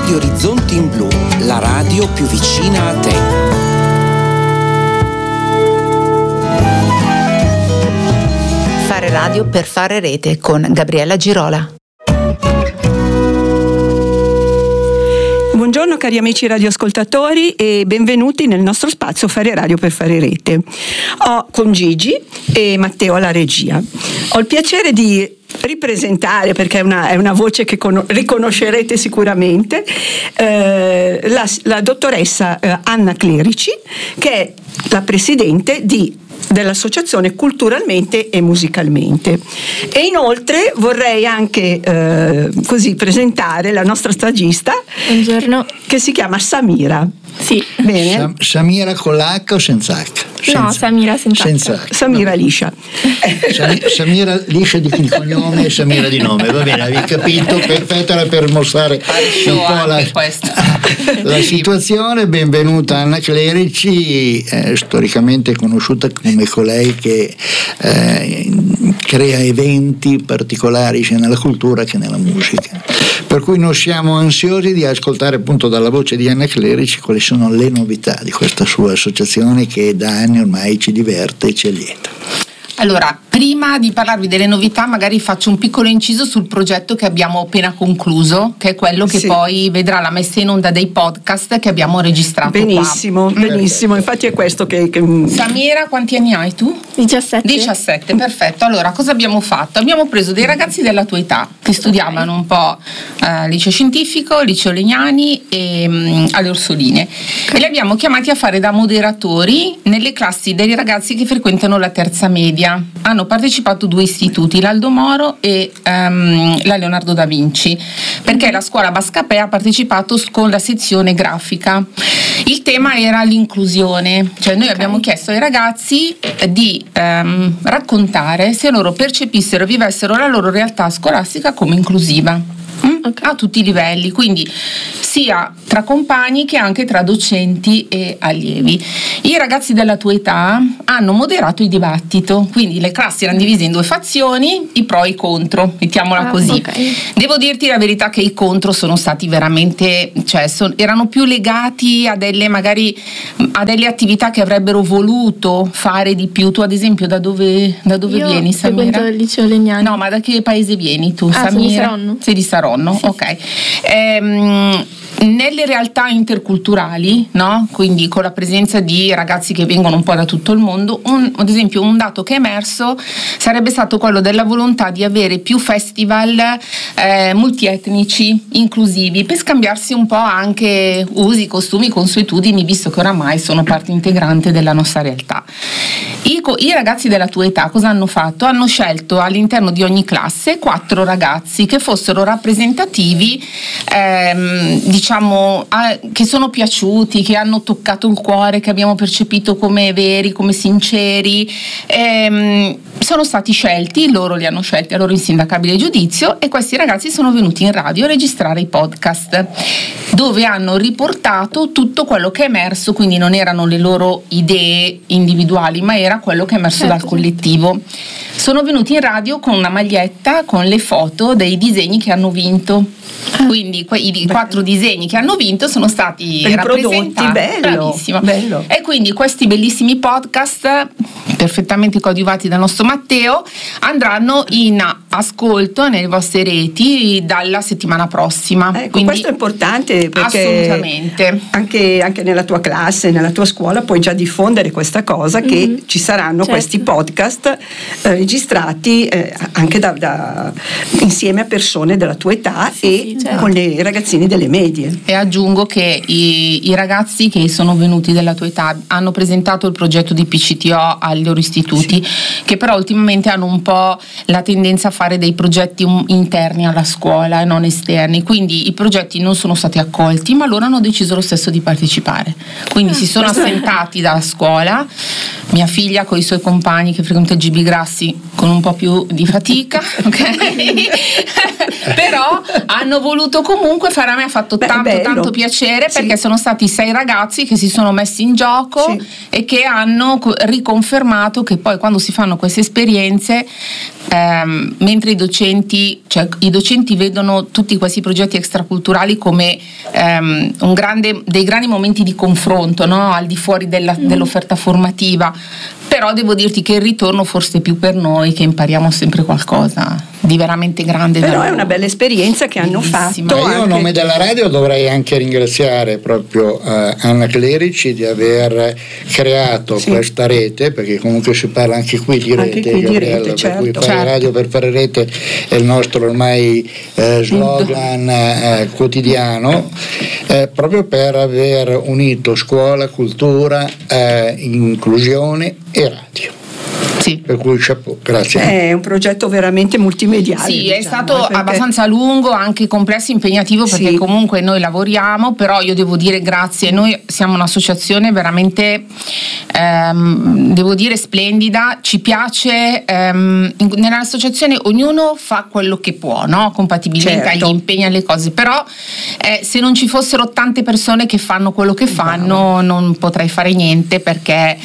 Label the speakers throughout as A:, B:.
A: Radio Orizzonti in Blu, la radio più vicina a te.
B: Fare radio per fare rete con Gabriella Girola.
C: Buongiorno cari amici radioascoltatori e benvenuti nel nostro spazio Fare Radio per fare rete. Ho con Gigi e Matteo alla regia. Ho il piacere di ripresentare, perché è una voce che riconoscerete sicuramente, la dottoressa Anna Clerici, che è la presidente dell'associazione Culturalmente e Musicalmente. E inoltre vorrei anche così presentare la nostra stagista.
D: Buongiorno.
C: Che si chiama Samira.
D: Sì.
C: Bene.
E: Samira con l'H o senza H?
D: No, Samira senza H.
C: Samira liscia.
E: Samira liscia di cognome e Samira di nome, va bene, avevi capito? Perfetto, per mostrare un po' la situazione. Benvenuta Anna Clerici, storicamente conosciuta come colei che crea eventi particolari sia nella cultura che nella musica, per cui noi siamo ansiosi di ascoltare appunto dalla voce di Anna Clerici quali sono le novità di questa sua associazione che da anni ormai ci diverte e ci allieta.
F: Allora, prima di parlarvi delle novità, magari faccio un piccolo inciso sul progetto che abbiamo appena concluso, che è quello che poi vedrà la messa in onda dei podcast che abbiamo registrato.
C: Benissimo, qua. Benissimo, infatti è questo che...
F: Samira, quanti anni hai tu? 17, perfetto. Allora, cosa abbiamo fatto? Abbiamo preso dei ragazzi della tua età che studiavano un po' liceo scientifico, liceo Legnani e alle Orsoline, e li abbiamo chiamati a fare da moderatori nelle classi dei ragazzi che frequentano la terza media. Hanno partecipato 2 istituti, l'Aldo Moro e la Leonardo da Vinci, perché la scuola Bascapè ha partecipato con la sezione grafica. Il tema era l'inclusione, cioè noi abbiamo chiesto ai ragazzi di raccontare se loro percepissero e vivessero la loro realtà scolastica come inclusiva. A tutti i livelli, quindi sia tra compagni che anche tra docenti e allievi. I ragazzi della tua età hanno moderato il dibattito, quindi le classi erano divise in 2 fazioni, i pro e i contro, mettiamola così. Okay. Devo dirti la verità che i contro sono stati veramente, cioè erano più legati a delle attività che avrebbero voluto fare di più. Tu ad esempio da dove vieni, Samira?
D: Io il liceo Legnani.
F: No, ma da che paese vieni tu, Samira?
D: Sono di Saronno.
F: Sei di Saronno, sì. Ok. Nelle realtà interculturali, no? Quindi con la presenza di ragazzi che vengono un po' da tutto il mondo, ad esempio un dato che è emerso sarebbe stato quello della volontà di avere più festival multietnici, inclusivi, per scambiarsi un po' anche usi, costumi, consuetudini, visto che oramai sono parte integrante della nostra realtà. I ragazzi della tua età cosa hanno fatto? Hanno scelto all'interno di ogni classe 4 ragazzi che fossero rappresentativi, che sono piaciuti, che hanno toccato il cuore, che abbiamo percepito come veri, come sinceri. Sono stati scelti, loro li hanno scelti a loro insindacabile giudizio, e questi ragazzi sono venuti in radio a registrare i podcast dove hanno riportato tutto quello che è emerso, quindi non erano le loro idee individuali, ma era quello che è emerso dal collettivo. Sono venuti in radio con una maglietta con le foto dei disegni che hanno vinto. Quindi i 4 disegni che hanno vinto sono stati rappresentati. Bello. E quindi questi bellissimi podcast, perfettamente coadiuvati dal nostro Matteo, andranno in ascolto nelle vostre reti dalla settimana prossima. Quindi,
C: questo è importante, perché
F: assolutamente
C: anche nella tua classe, nella tua scuola puoi già diffondere questa cosa, che ci saranno questi podcast registrati anche insieme a persone della tua età con i ragazzini delle medie.
F: E aggiungo che i ragazzi che sono venuti della tua età hanno presentato il progetto di PCTO agli loro istituti, che però ultimamente hanno un po' la tendenza a fare dei progetti interni alla scuola e non esterni, quindi i progetti non sono stati accolti, ma loro hanno deciso lo stesso di partecipare, quindi si sono assentati dalla scuola. Mia figlia con i suoi compagni che frequenta il GB Grassi con un po' più di fatica, però hanno voluto comunque fare. A me ha fatto tanto piacere, perché sono stati 6 ragazzi che si sono messi in gioco e che hanno riconfermato che poi quando si fanno queste esperienze mentre i docenti vedono tutti questi progetti extraculturali come dei grandi momenti di confronto, no? Al di fuori dell'offerta formativa, però devo dirti che il ritorno forse è più per noi, che impariamo sempre qualcosa di veramente grande.
C: Però è una bella esperienza che hanno fatto.
E: Io a nome della radio dovrei anche ringraziare proprio Anna Clerici di aver creato questa rete, perché comunque si parla anche qui di rete, Gabriella, per cui fare radio per fare rete è il nostro ormai slogan quotidiano, proprio per aver unito scuola, cultura, inclusione e radio.
F: Sì.
E: Per cui chapeau, grazie.
C: È un progetto veramente multimediale.
F: Sì, è stato abbastanza lungo, anche complesso, impegnativo, perché comunque noi lavoriamo, però io devo dire grazie. Noi siamo un'associazione veramente, devo dire, splendida. Ci piace, nell'associazione ognuno fa quello che può, no? Compatibilmente agli impegni, alle cose, però se non ci fossero tante persone che fanno quello che fanno, non potrei fare niente, perché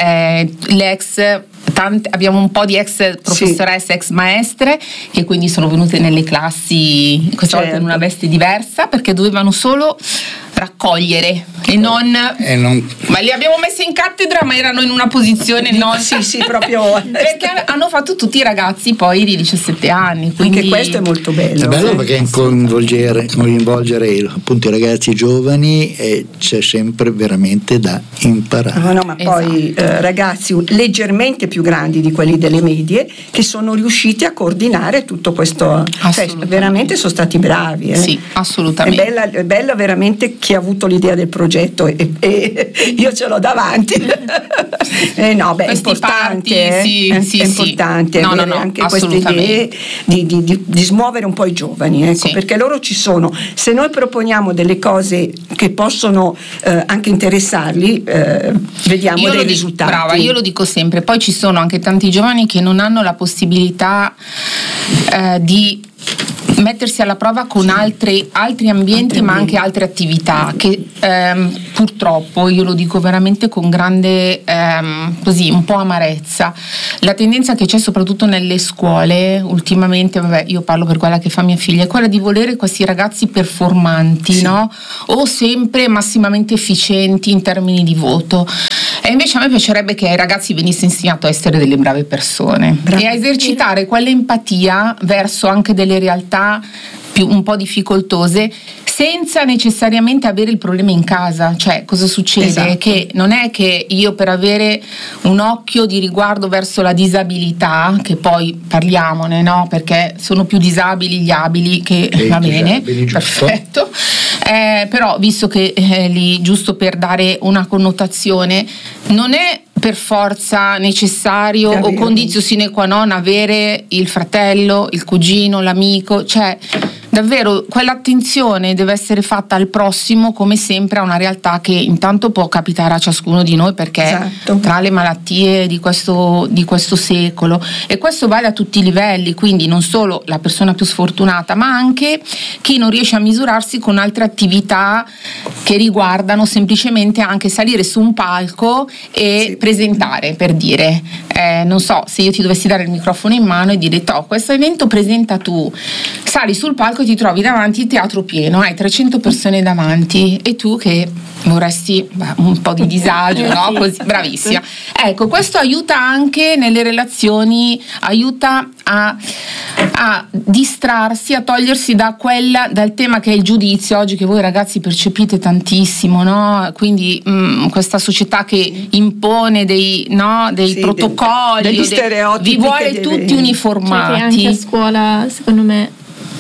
F: abbiamo un po' di ex professoresse, ex maestre, che quindi sono venute nelle classi, questa volta in una veste diversa, perché dovevano solo raccogliere e non ma li abbiamo messe in cattedra, ma erano in una posizione
C: proprio
F: perché hanno fatto tutti i ragazzi poi di 17 anni, quindi
C: anche questo è molto bello.
E: È bello perché coinvolgere appunto i ragazzi giovani, c'è sempre veramente da imparare.
C: No, ma poi ragazzi leggermente più grandi di quelli delle medie, che sono riusciti a coordinare tutto questo, veramente sono stati bravi.
F: Sì, assolutamente.
C: È bella veramente chi ha avuto l'idea del progetto, e io ce l'ho davanti. È importante, è importante avere anche queste idee di smuovere un po' i giovani, perché loro ci sono. Se noi proponiamo delle cose che possono anche interessarli, vediamo dei risultati.
F: Brava, io lo dico sempre. Poi ci sono anche tanti giovani che non hanno la possibilità di mettersi alla prova con altri ambienti, ma anche altre attività, che purtroppo, io lo dico veramente con grande un po' amarezza, la tendenza che c'è soprattutto nelle scuole ultimamente, io parlo per quella che fa mia figlia, è quella di volere questi ragazzi performanti, no? O sempre massimamente efficienti in termini di voto. E invece a me piacerebbe che ai ragazzi venisse insegnato a essere delle brave persone e a esercitare quell'empatia verso anche delle realtà un po' difficoltose, senza necessariamente avere il problema in casa. Cioè, cosa succede? Che non è che io, per avere un occhio di riguardo verso la disabilità, che poi parliamone, no? Perché sono più disabili gli abili, che va bene, perfetto. Però visto che lì, giusto per dare una connotazione, non è per forza necessario o condizio sine qua non avere il fratello, il cugino, l'amico, cioè davvero quell'attenzione deve essere fatta al prossimo, come sempre a una realtà che intanto può capitare a ciascuno di noi, perché tra le malattie di questo secolo, e questo vale a tutti i livelli, quindi non solo la persona più sfortunata, ma anche chi non riesce a misurarsi con altre attività che riguardano semplicemente anche salire su un palco e presentare, per dire, non so, se io ti dovessi dare il microfono in mano e dire questo evento presenta tu, sali sul palco e ti trovi davanti il teatro pieno, hai 300 persone davanti e tu che vorresti un po' di disagio, no? Così, bravissima. Ecco, questo aiuta anche nelle relazioni, aiuta a distrarsi, a togliersi dal tema che è il giudizio oggi, che voi ragazzi percepite tantissimo, no? Quindi questa società che impone dei protocolli,
C: degli stereotipi,
F: vi vuole tutti uniformati.
D: Cioè, che anche a scuola, secondo me,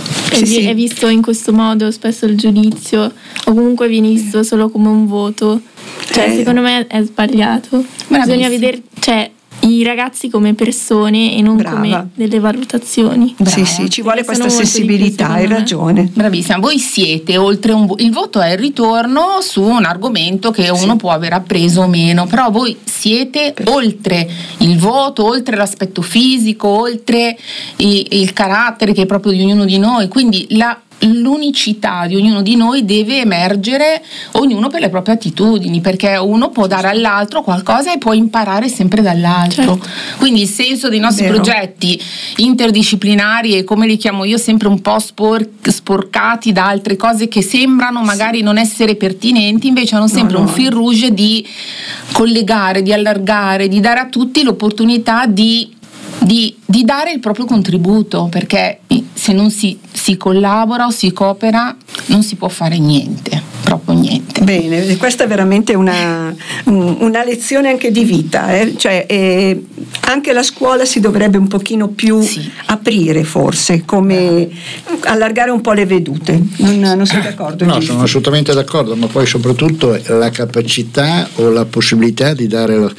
D: è visto in questo modo spesso il giudizio, o comunque viene visto solo come un voto. Cioè, secondo me è sbagliato. Bisogna vedere, i ragazzi come persone e non come delle valutazioni.
C: Sì, ci vuole questa sensibilità, hai ragione.
F: Bravissima. Voi siete oltre il voto è il ritorno su un argomento che uno può aver appreso o meno, però voi siete oltre il voto, oltre l'aspetto fisico, oltre il carattere che è proprio di ognuno di noi, quindi l'unicità di ognuno di noi deve emergere, ognuno per le proprie attitudini, perché uno può dare all'altro qualcosa e può imparare sempre dall'altro. Certo. Quindi il senso dei nostri progetti interdisciplinari, e come li chiamo io, sempre un po' sporcati da altre cose che sembrano magari non essere pertinenti, invece hanno sempre un fil rouge di collegare, di allargare, di dare a tutti l'opportunità di dare il proprio contributo, perché se non si collabora o si coopera non si può fare niente, proprio niente.
C: Bene, questa è veramente una lezione anche di vita, cioè anche la scuola si dovrebbe un pochino più aprire, forse, come allargare un po' le vedute. Non sei d'accordo?
E: No, sono assolutamente d'accordo, ma poi soprattutto la capacità o la possibilità di dare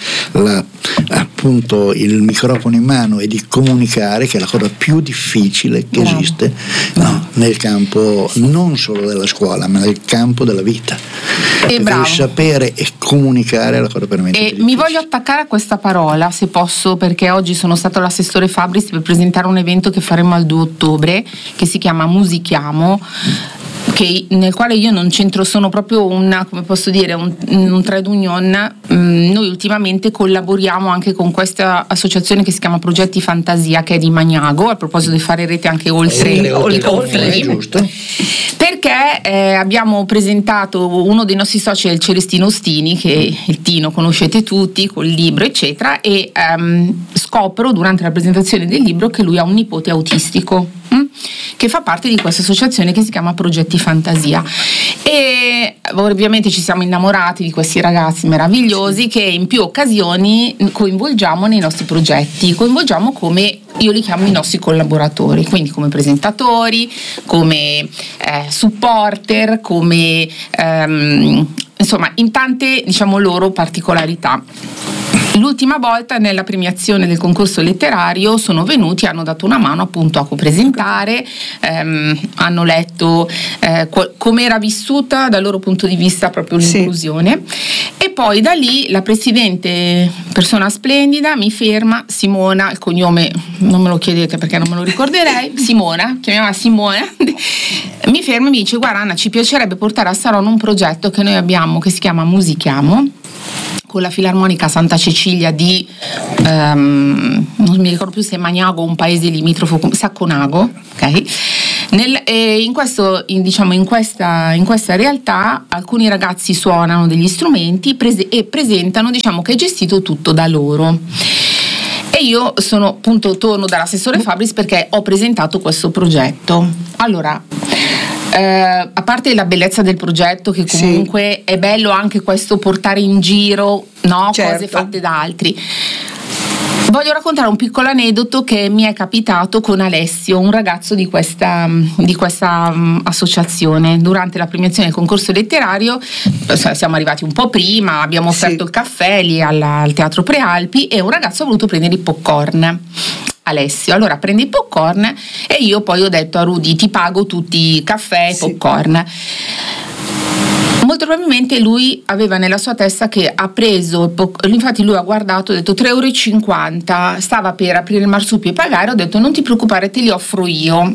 E: appunto il microfono in mano e di comunicare, che è la cosa più difficile che esiste, nel campo non solo della scuola, ma nel campo della vita. Devi sapere e comunicare è la cosa veramente difficile.
F: Mi voglio attaccare a questa parola, se posso, perché oggi sono stato all'assessore Fabris per presentare un evento che faremo al 2 ottobre che si chiama Musichiamo, nel quale io non c'entro, sono proprio un trade union. Noi ultimamente collaboriamo anche con questa associazione che si chiama Progetti Fantasia, che è di Magnago, a proposito di fare rete anche oltre i confini,
E: giusto.
F: Perché abbiamo presentato, uno dei nostri soci è il Celestino Ostini, che il Tino conoscete tutti col libro eccetera, e scopro durante la presentazione del libro che lui ha un nipote autistico che fa parte di questa associazione che si chiama Progetti Fantasia, e ovviamente ci siamo innamorati di questi ragazzi meravigliosi che in più occasioni coinvolgiamo nei nostri progetti, coinvolgiamo come io li chiamo i nostri collaboratori, quindi come presentatori, come supporter, come insomma in tante loro particolarità. L'ultima volta nella premiazione del concorso letterario sono venuti, hanno dato una mano appunto a copresentare, hanno letto come era vissuta dal loro punto di vista proprio l'inclusione, e poi da lì la presidente, persona splendida, mi ferma, Simona, il cognome non me lo chiedete perché non me lo ricorderei, Simona, chiamiamola Simona, mi ferma e mi dice: guarda Anna, ci piacerebbe portare a Saronno un progetto che noi abbiamo che si chiama Musichiamo, con la Filarmonica Santa Cecilia di non mi ricordo più se è Magnago o un paese limitrofo, Sacconago, ok? In questa realtà alcuni ragazzi suonano degli strumenti e presentano, che è gestito tutto da loro. E io torno dall'assessore Fabris perché ho presentato questo progetto. Allora, a parte la bellezza del progetto, che comunque è bello anche questo portare in giro cose fatte da altri, voglio raccontare un piccolo aneddoto che mi è capitato con Alessio, un ragazzo di questa associazione. Durante la premiazione del concorso letterario siamo arrivati un po' prima, abbiamo offerto il caffè lì al Teatro Prealpi e un ragazzo ha voluto prendere i popcorn. Alessio, allora prende i popcorn e io poi ho detto a Rudy: ti pago tutti i caffè e popcorn. Molto probabilmente lui aveva nella sua testa che ha preso, infatti lui ha guardato, ha detto 3,50 €, stava per aprire il marsupio e pagare, ho detto non ti preoccupare, te li offro io.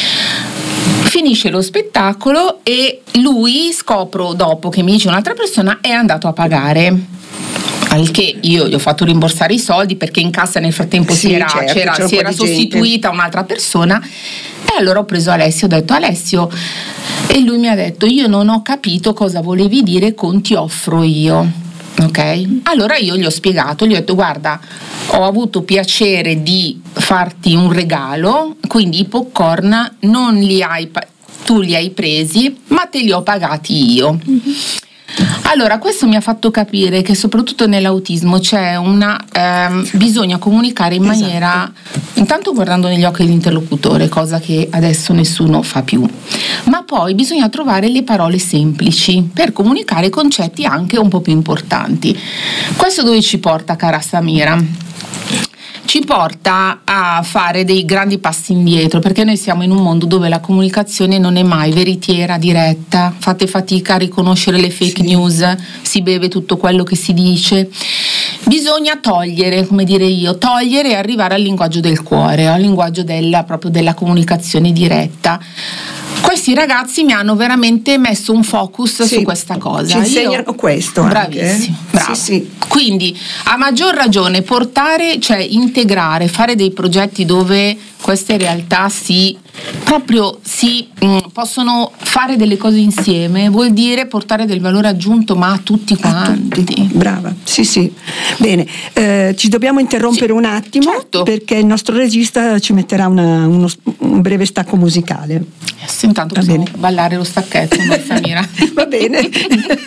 F: Finisce lo spettacolo e lui, scopro dopo che mi dice un'altra persona, è andato a pagare. Al che io gli ho fatto rimborsare i soldi perché in cassa nel frattempo si era sostituita un'altra persona, e allora ho preso Alessio, ho detto: Alessio, e lui mi ha detto: io non ho capito cosa volevi dire con ti offro io. Ok? Allora io gli ho spiegato, gli ho detto: guarda, ho avuto piacere di farti un regalo, quindi i popcorn non tu li hai presi, ma te li ho pagati io. Allora, questo mi ha fatto capire che soprattutto nell'autismo c'è bisogna comunicare in maniera, intanto guardando negli occhi dell'interlocutore, cosa che adesso nessuno fa più, ma poi bisogna trovare le parole semplici per comunicare concetti anche un po' più importanti. Questo dove ci porta, cara Samira? Ci porta a fare dei grandi passi indietro, perché noi siamo in un mondo dove la comunicazione non è mai veritiera, diretta, fate fatica a riconoscere le fake news, si beve tutto quello che si dice. Bisogna togliere e arrivare al linguaggio del cuore, al linguaggio proprio della comunicazione diretta. questi ragazzi mi hanno veramente messo un focus su questa cosa.
C: Ci insegnano questo.
F: Bravissimo, bravo.
C: Sì.
F: Quindi a maggior ragione portare, cioè integrare, fare dei progetti dove queste realtà si possono fare delle cose insieme, vuol dire portare del valore aggiunto, ma a tutti quanti.
C: Brava, sì. Bene, ci dobbiamo interrompere un attimo,
F: certo,
C: perché il nostro regista ci metterà un breve stacco musicale.
F: Intanto possiamo ballare lo stacchetto, Samira.
C: Va bene.